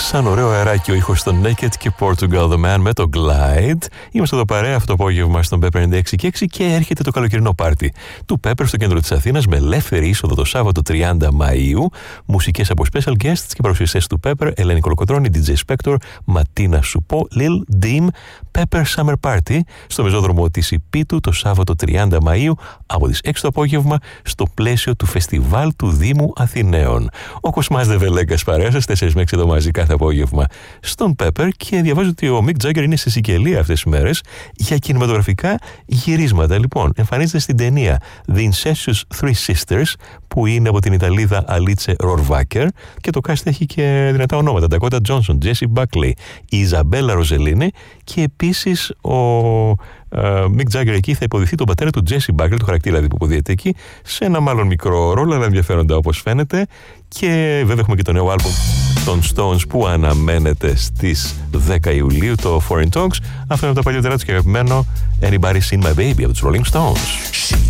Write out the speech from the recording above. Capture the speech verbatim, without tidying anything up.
Σαν ωραίο αεράκι ο ήχος των Naked και Portugal The Man με το Glide. Είμαστε εδώ παρέα αυτό το απόγευμα στον Pepper ενενήντα έξι και έξι και έρχεται το καλοκαιρινό πάρτι του Pepper στο κέντρο της Αθήνας με ελεύθερη είσοδο το Σάββατο τριάντα Μαΐου. Μουσικές από special guests και παρουσιαστές του Pepper, Ελένη Κολοκοτρώνη, ντι τζέι Spector, Ματίνα Σουπό, Lil Dim, Pepper Summer Party στο Μεζόδρομο της Ιππίτου το Σάββατο τριάντα Μαΐου από τις έξι το απόγευμα στο πλαίσιο του Φεστιβάλ του Δήμου Αθηναίων. Ο Κοσμάς Δεβελέγκας παρέα σας τέσσερις με έξι εδώ μαζί κάθε απόγευμα στον Pepper και διαβάζω ότι ο Mick Jagger είναι σε Σικελία αυτές τις μέρες για κινηματογραφικά γυρίσματα. Λοιπόν, εμφανίζεται στην ταινία The Incestuous Three Sisters που είναι από την Ιταλίδα Αλίτσε Ρορβάκερ και το cast έχει και δυνατά ονόματα. Ντακότα Τζόνσον, Τζέσι Μπάκλεϊ, η Ιζαμπέλα Ροζελίνη και επίσης ο Mick Jagger εκεί θα υποδηθεί τον πατέρα του Τζέσι Μπάκλεϊ, του χαρακτήρα δηλαδή που υποδίεται εκεί, σε ένα μάλλον μικρό ρόλο, αλλά ενδιαφέροντα όπως φαίνεται. Και βέβαια έχουμε και το νέο άλμπομ των Stones που αναμένεται στις δέκα Ιουλίου, το Foreign Talks. Αυτό είναι από τα παλιότερα του και αγαπημένο Anybody Seen My Baby από τους Rolling Stones.